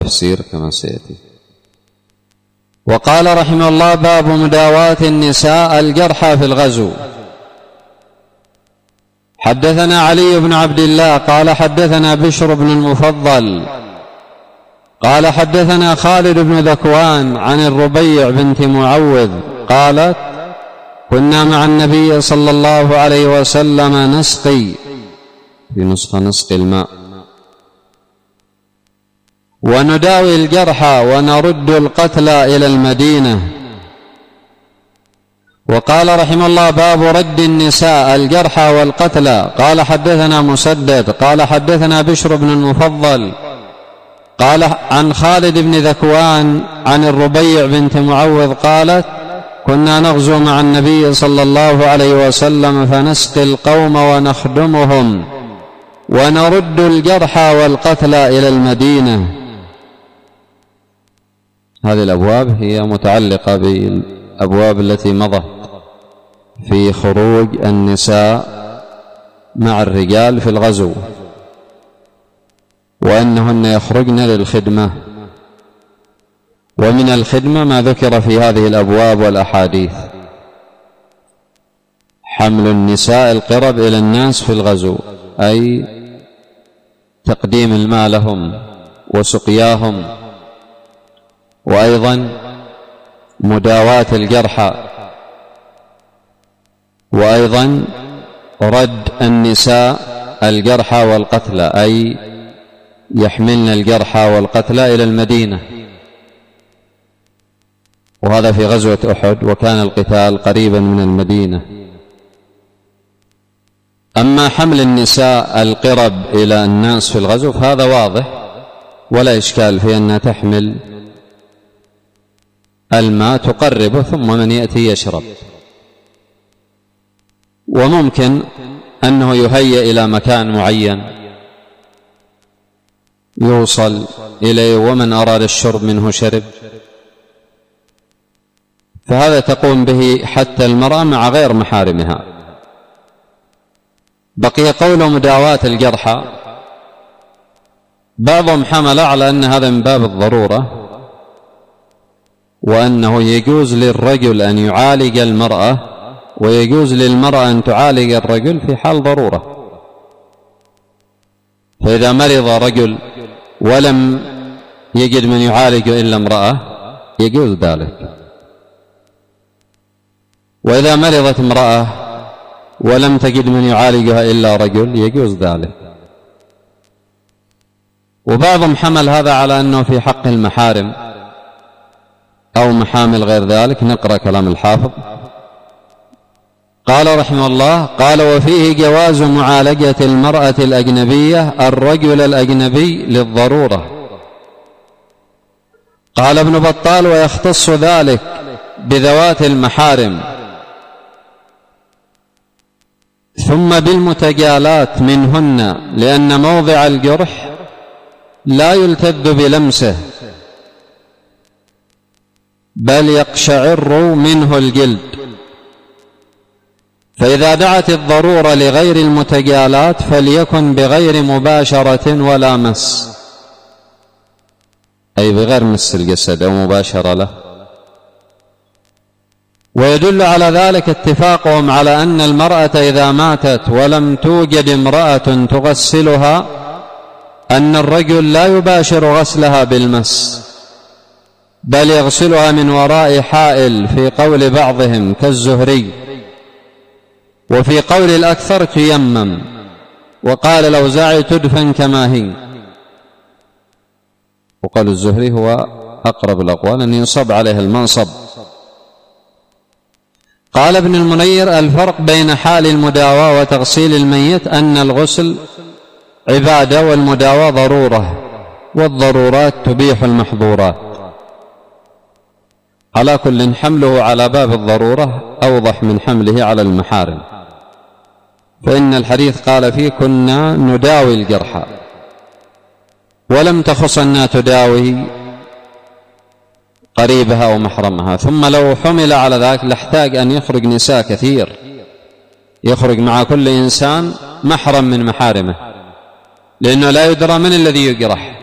تفسير كما سيأتي. وقال رحمه الله: باب مداواة النساء الجرحى في الغزو. حدثنا علي بن عبد الله قال حدثنا بشر بن المفضل قال حدثنا خالد بن ذكوان عن الربيع بنت معوذ قالت: كنا مع النبي صلى الله عليه وسلم نسقي، في نسخة نسقي الماء، ونداوي الجرحى ونرد القتلى إلى المدينة. وقال رحمه الله: باب رد النساء الجرحى والقتلى. قال حدثنا مسدد قال حدثنا بشر بن المفضل قال عن خالد بن ذكوان عن الربيع بنت معوذ قالت: كنا نغزو مع النبي صلى الله عليه وسلم فنسقي القوم ونخدمهم ونرد الجرحى والقتلى إلى المدينة. هذه الأبواب هي متعلقة بالأبواب التي مضت في خروج النساء مع الرجال في الغزو، وأنهن يخرجن للخدمة، ومن الخدمة ما ذكر في هذه الأبواب والأحاديث: حمل النساء القرب إلى الناس في الغزو، أي تقديم الماء لهم وسقياهم، وأيضا مداواة الجرحى، وأيضا رد النساء الجرحى والقتلى، أي يحملن الجرحى والقتلى إلى المدينة. وهذا في غزوة أحد، وكان القتال قريبا من المدينة. أما حمل النساء القرب إلى الناس في الغزو فهذا واضح ولا إشكال في أنها تحمل الماء تقربه ثم من يأتي يشرب، وممكن أنه يهيئ إلى مكان معين يوصل إليه، ومن أراد الشرب منه شرب، فهذا تقوم به حتى المرأة مع غير محارمها. بقي قول مداواة الجرحى، بعضهم حمل على أن هذا من باب الضرورة، وأنه يجوز للرجل أن يعالج المرأة ويجوز للمرأة أن تعالج الرجل في حال ضرورة. فإذا مرض رجل ولم يجد من يعالج إلا امرأة يجوز ذلك، وإذا مرضت امرأة ولم تجد من يعالجها إلا رجل يجوز ذلك. وبعضهم حمل هذا على أنه في حق المحارم أو محامل غير ذلك. نقرأ كلام الحافظ. قال رحمه الله: قال: وفيه جواز معالجة المرأة الأجنبية الرجل الأجنبي للضرورة. قال ابن بطال: ويختص ذلك بذوات المحارم، ثم بالمتجالات منهن، لأن موضع الجرح لا يلتذ بلمسه بل يقشعر منه الجلد، فإذا دعت الضرورة لغير المتجالات فليكن بغير مباشرة ولا مس، أي بغير مس الجسد أو مباشرة له. ويدل على ذلك اتفاقهم على أن المرأة إذا ماتت ولم توجد امرأة تغسلها أن الرجل لا يباشر غسلها بالمس، بل يغسلها من وراء حائل في قول بعضهم كالزهري، وفي قول الأكثر تيمم، وقال الأوزاعي تدفن كما هي، وقال الزهري هو أقرب الأقوال أن ينصب عليه المنصب. قال ابن المنير: الفرق بين حال المداواة وتغسيل الميت أن الغسل عبادة والمداواة ضرورة، والضرورات تبيح المحظورات. على كل حمله على باب الضرورة أوضح من حمله على المحارم، فإن الحديث قال فيه: كنا نداوي الجرحى، ولم تخص أنها تداوي قريبها أو محرمها. ثم لو حمل على ذلك لاحتاج أن يخرج نساء كثير، يخرج مع كل إنسان محرم من محارمه، لأنه لا يدرى من الذي يجرح،